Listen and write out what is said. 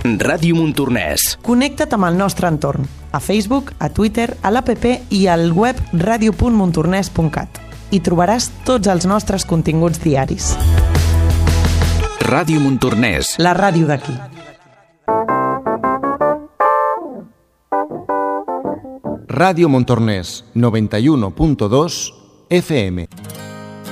Ràdio Montornès. Connecta't amb el nostre entorn, a Facebook, a Twitter, a l'APP i al web radio.montornès.cat. Hi trobaràs tots els nostres continguts diaris. Ràdio Montornès. La ràdio d'aquí. Ràdio Montornès, 91.2 FM.